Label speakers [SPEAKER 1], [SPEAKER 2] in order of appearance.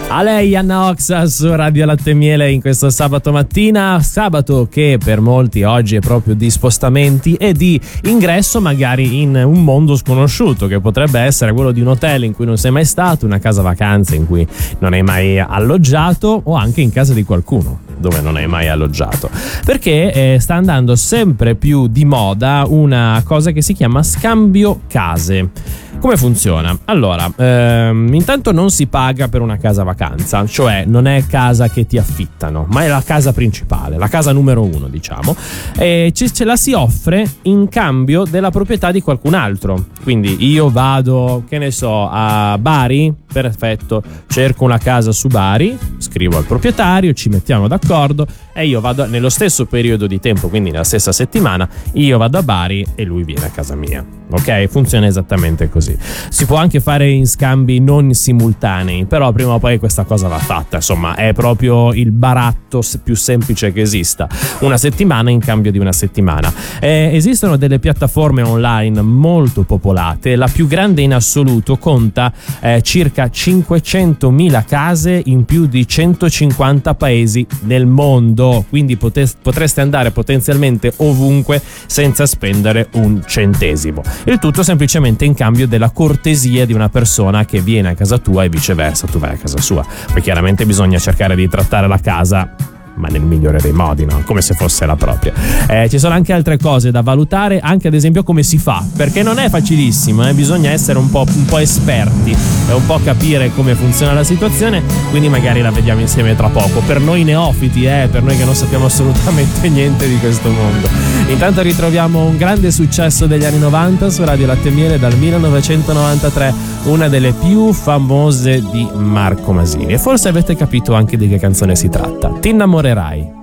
[SPEAKER 1] A lei Anna Oxa su Radio Latte e Miele in questo sabato mattina, sabato che per molti oggi è proprio di spostamenti e di ingresso magari in un mondo sconosciuto, che potrebbe essere quello di un hotel in cui non sei mai stato, una casa vacanze in cui non hai mai alloggiato, o anche in casa di qualcuno dove non hai mai alloggiato, perché sta andando sempre più di moda una cosa che si chiama scambio case. Come funziona? Allora, intanto non si paga per una casa vacanza, cioè non è casa che ti affittano, ma è la casa principale, la casa numero uno, diciamo, e ce la si offre in cambio della proprietà di qualcun altro. Quindi io vado, che ne so, a Bari, perfetto, cerco una casa su Bari, scrivo al proprietario, ci mettiamo d'accordo e io vado nello stesso periodo di tempo, quindi nella stessa settimana, io vado a Bari e lui viene a casa mia. Ok? Funziona esattamente così. Si può anche fare in scambi non simultanei, però prima o poi questa cosa va fatta. Insomma, è proprio il baratto più semplice che esista. Una settimana in cambio di una settimana. Esistono delle piattaforme online molto popolate. La più grande in assoluto conta circa 500.000 case in più di 150 paesi nel mondo. Quindi potreste andare potenzialmente ovunque senza spendere un centesimo. Il tutto semplicemente in cambio della cortesia di una persona che viene a casa tua e viceversa, tu vai a casa sua. Poi chiaramente bisogna cercare di trattare la casa, ma nel migliore dei modi, no? Come se fosse la propria. Ci sono anche altre cose da valutare, anche ad esempio come si fa, perché non è facilissimo, bisogna essere un po' esperti e un po' capire come funziona la situazione, quindi magari la vediamo insieme tra poco. Per noi neofiti, per noi che non sappiamo assolutamente niente di questo mondo. Intanto ritroviamo un grande successo degli anni 90 su Radio Latte e Miele dal 1993, una delle più famose di Marco Masini, e forse avete capito anche di che canzone si tratta. Ti innamorerai.